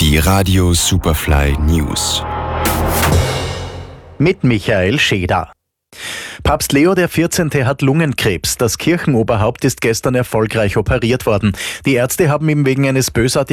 Die Radio Superfly News. Mit Michael Scheder. Papst Leo XIV. Hat Lungenkrebs. Das Kirchenoberhaupt ist gestern erfolgreich operiert worden. Die Ärzte haben ihm wegen eines bösartigen